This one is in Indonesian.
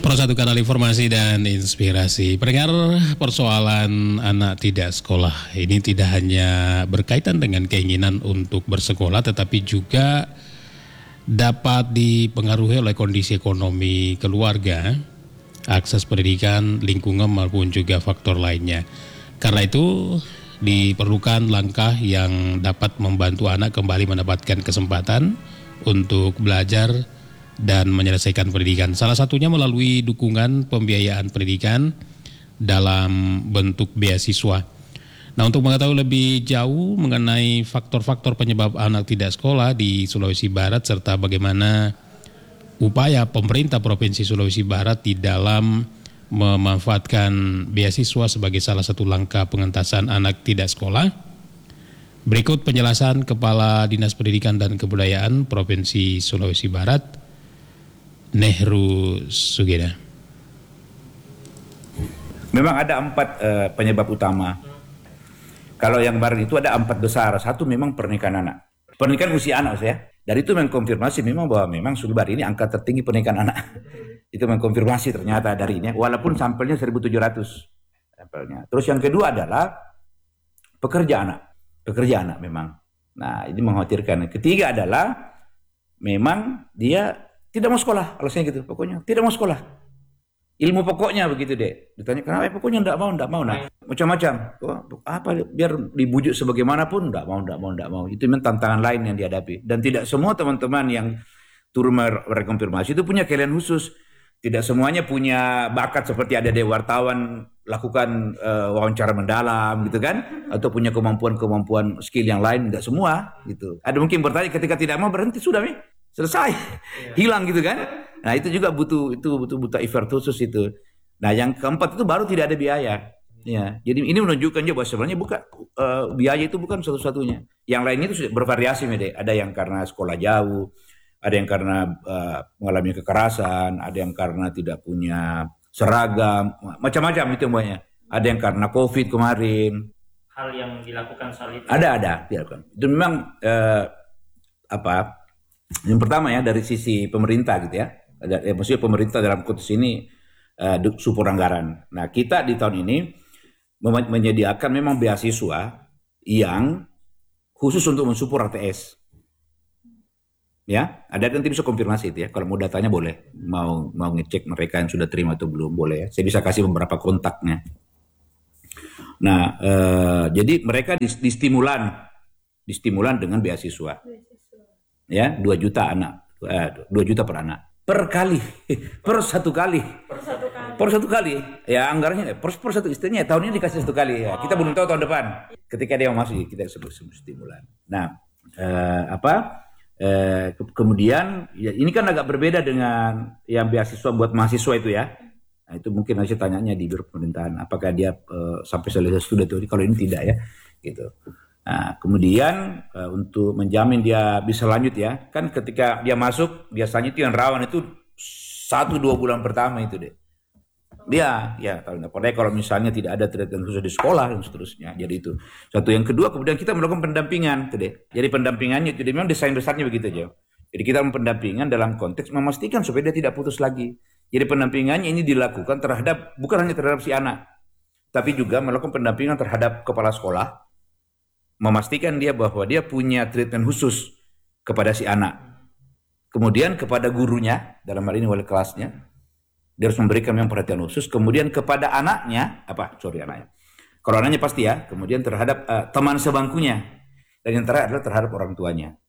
Pro satu kanal informasi dan inspirasi. Pendengar, persoalan anak tidak sekolah ini tidak hanya berkaitan dengan keinginan untuk bersekolah, tetapi juga dapat dipengaruhi oleh kondisi ekonomi keluarga, akses pendidikan, lingkungan maupun juga faktor lainnya. Karena itu diperlukan langkah yang dapat membantu anak kembali mendapatkan kesempatan untuk belajar dan menyelesaikan pendidikan. Salah satunya melalui dukungan pembiayaan pendidikan dalam bentuk beasiswa. Nah, untuk mengetahui lebih jauh mengenai faktor-faktor penyebab anak tidak sekolah di Sulawesi Barat serta bagaimana upaya pemerintah Provinsi Sulawesi Barat di dalam memanfaatkan beasiswa sebagai salah satu langkah pengentasan anak tidak sekolah, berikut penjelasan Kepala Dinas Pendidikan dan Kebudayaan Provinsi Sulawesi Barat, Nehru Sugena. Memang ada 4 penyebab utama. Kalau yang baru itu ada 4 besar. Satu memang pernikahan anak. Pernikahan usia anak saya. Dari itu mengkonfirmasi memang bahwa memang Sulbar ini angka tertinggi pernikahan anak. Itu mengkonfirmasi ternyata dari ini. Walaupun sampelnya 1.700 sampelnya. Terus yang kedua adalah pekerja anak. Pekerja anak memang. Nah, ini mengkhawatirkan. Ketiga adalah memang dia tidak mau sekolah, alasannya gitu, pokoknya tidak mau sekolah. Ilmu pokoknya begitu deh. Ditanya kenapa? Pokoknya enggak mau. Nah, macam-macam. Apa biar dibujuk sebagaimanapun enggak mau. Itu memang tantangan lain yang dihadapi. Dan tidak semua teman-teman yang turun merekonfirmasi itu punya keahlian khusus. Tidak semuanya punya bakat seperti ada di wartawan lakukan wawancara mendalam gitu kan, atau punya kemampuan skill yang lain. Enggak semua gitu. Ada mungkin bertanya ketika tidak mau berhenti sudah nih. Selesai, hilang gitu kan. Nah itu juga butuh effort khusus itu. Nah yang keempat itu baru tidak ada biaya. Ya, jadi ini menunjukkan juga bahwa sebenarnya biaya itu bukan satu-satunya. Yang lainnya itu sudah bervariasi, Mede. Ada yang karena sekolah jauh, ada yang karena mengalami kekerasan, ada yang karena tidak punya seragam, macam-macam itu semuanya. Ada yang karena COVID kemarin. Hal yang dilakukan soal itu. Ada dilakukan. Itu memang yang pertama ya dari sisi pemerintah gitu ya. Maksudnya pemerintah dalam konteks ini support anggaran. Nah kita di tahun ini menyediakan memang beasiswa yang khusus untuk mensupport ATS. Ya, ada nanti bisa konfirmasi itu ya. Kalau mau datanya boleh, mau ngecek mereka yang sudah terima atau belum boleh ya. Saya bisa kasih beberapa kontaknya. Nah, jadi mereka distimulan dengan beasiswa. Ya, 2 juta anak, 2 juta per anak, per satu kali, ya anggarannya per satu istrinya tahun ini dikasih 1 kali ya, kita belum tahu tahun depan, ketika dia mau masuk kita sebut stimulan. Nah, kemudian ya ini kan agak berbeda dengan yang beasiswa buat mahasiswa itu ya. Nah, itu mungkin nanti tanyanya di biro pemerintahan, apakah dia sampai selesai studi itu, kalau ini tidak ya, gitu. Nah, kemudian untuk menjamin dia bisa lanjut ya, kan ketika dia masuk biasanya itu yang rawan itu 1-2 bulan pertama itu deh. Dia ya kalau misalnya tidak ada treatment khusus di sekolah dan seterusnya. Jadi itu satu. Yang kedua kemudian kita melakukan pendampingan itu deh. Jadi pendampingannya itu memang desain besarnya begitu aja. Jadi kita pendampingan dalam konteks memastikan supaya dia tidak putus lagi. Jadi pendampingannya ini dilakukan bukan hanya terhadap si anak, tapi juga melakukan pendampingan terhadap kepala sekolah. Memastikan dia bahwa dia punya treatment khusus kepada si anak. Kemudian kepada gurunya, dalam hal ini wali kelasnya, dia harus memberikan yang perhatian khusus. Kemudian kepada anaknya, anaknya. Kalau anaknya pasti ya, kemudian terhadap teman sebangkunya. Dan yang terakhir adalah terhadap orang tuanya.